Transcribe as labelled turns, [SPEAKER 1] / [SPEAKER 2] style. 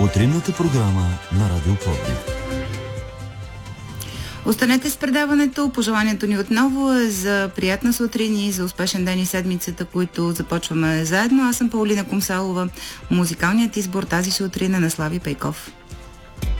[SPEAKER 1] Утринната програма на Радио Пловдив.
[SPEAKER 2] Останете с предаването. Пожеланието ни отново е за приятна сутрин и за успешен ден и седмицата, които започваме заедно. Аз съм Паулина Комсалова. Музикалният избор тази сутрин е на Слави Пейков.